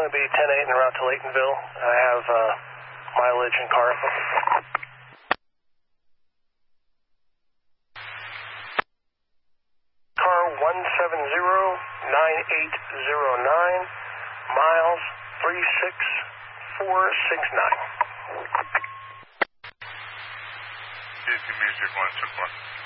going to be 10-8 en route to Laytonville. I have mileage and car info. Car 170-9809, miles 36469. Easy Music 121.